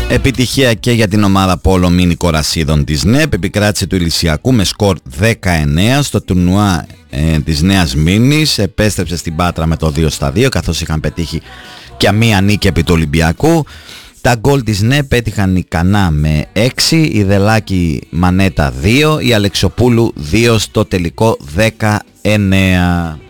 Επιτυχία και για την ομάδα Πόλο Μίνι Κορασίδων της ΝΕΠ. Επικράτησε του Ηλυσιακού με σκορ 19 στο τουρνουά της Νέας Μίνης. Επέστρεψε στην Πάτρα με το 2-2, καθώς είχαν πετύχει και μία νίκη επί του Ολυμπιακού. Τα γκολ της ΝΕΠ πέτυχαν η Κανά με 6, η Δελάκη Μανέτα 2, η Αλεξοπούλου 2 στο τελικό 19.